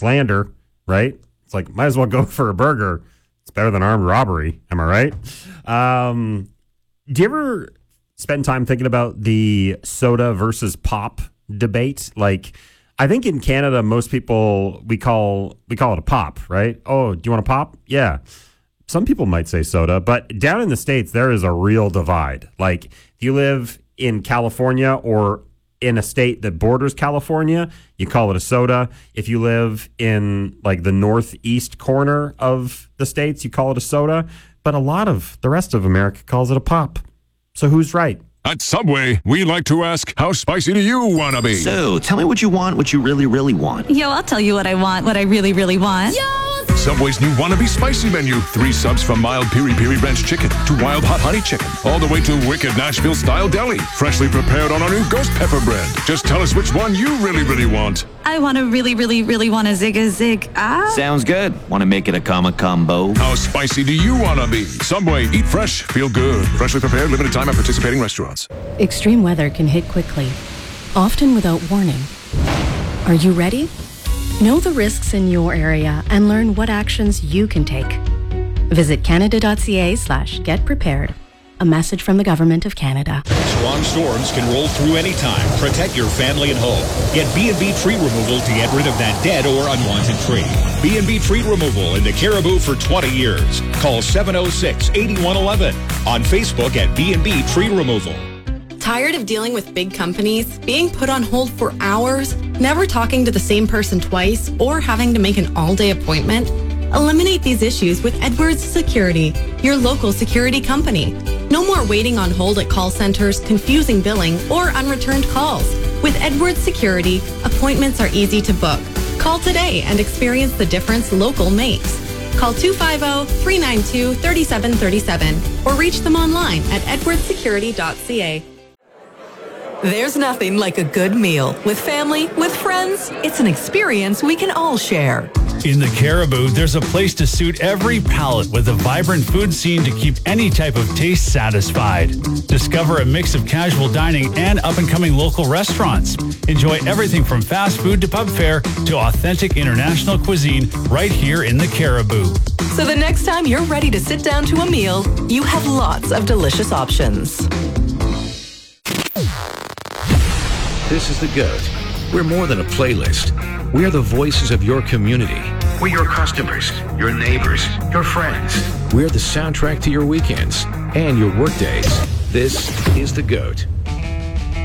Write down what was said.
slander, right? It's like, might as well go for a burger. It's better than armed robbery. Am I right? Do you ever spend time thinking about the soda versus pop debate? Like, I think in Canada, most people, we call it a pop, right? Oh, do you want a pop? Yeah. Some people might say soda, but down in the States, there is a real divide. Like, if you live in California or in a state that borders California, you call it a soda. If you live in like the northeast corner of the states, you call it a soda. But a lot of the rest of America calls it a pop. So who's right? At Subway, we like to ask, how spicy do you want to be? So, tell me what you want, what you really, really want. Yo, I'll tell you what I want, what I really, really want. Yo! Subway's new Wannabe Spicy menu. 3 subs from mild piri piri ranch chicken to wild hot honey chicken, all the way to wicked Nashville-style deli, freshly prepared on our new ghost pepper bread. Just tell us which one you really, really want. I want to really, really, really want a zig. Sounds good. Want to make it a combo? How spicy do you want to be? Subway, eat fresh, feel good. Freshly prepared, limited time at participating restaurants. Extreme weather can hit quickly, often without warning. Are you ready? Know the risks in your area and learn what actions you can take. Visit canada.ca/getprepared. A message from the Government of Canada. Strong storms can roll through anytime. Protect your family and home. Get B&B Tree Removal to get rid of that dead or unwanted tree. B&B Tree Removal in the Caribou for 20 years. Call 706-8111. On Facebook at B&B Tree Removal. Tired of dealing with big companies, being put on hold for hours, never talking to the same person twice, or having to make an all-day appointment? Eliminate these issues with Edwards Security, your local security company. No more waiting on hold at call centers, confusing billing, or unreturned calls. With Edwards Security, appointments are easy to book. Call today and experience the difference local makes. Call 250-392-3737 or reach them online at edwardssecurity.ca. There's nothing like a good meal. With family, with friends, it's an experience we can all share. In the Caribou, there's a place to suit every palate with a vibrant food scene to keep any type of taste satisfied. Discover a mix of casual dining and up-and-coming local restaurants. Enjoy everything from fast food to pub fare to authentic international cuisine right here in the Caribou. So the next time you're ready to sit down to a meal, you have lots of delicious options. This is The GOAT. We're more than a playlist. We are the voices of your community. We're your customers, your neighbors, your friends. We're the soundtrack to your weekends and your workdays. This is The GOAT.